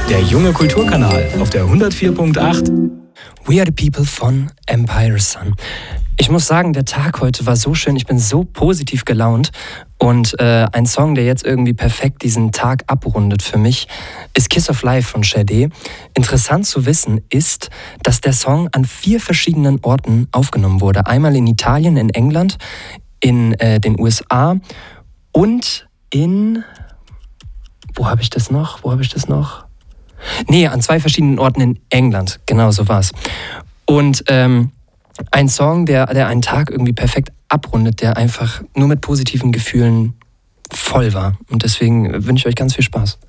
Der junge Kulturkanal auf der 104.8. We Are the People von Empire Sun. Ich muss sagen, der Tag heute war so schön, ich bin so positiv gelaunt und ein Song, der jetzt irgendwie perfekt diesen Tag abrundet für mich, ist Kiss of Life von Sade. Interessant zu wissen ist, dass der Song an 4 verschiedenen Orten aufgenommen wurde. Einmal in Italien, in England, in den USA und in... Wo habe ich das noch? Nee, an 2 verschiedenen Orten in England. Genau, so war's. Und ein Song, der einen Tag irgendwie perfekt abrundet, der einfach nur mit positiven Gefühlen voll war. Und deswegen wünsche ich euch ganz viel Spaß.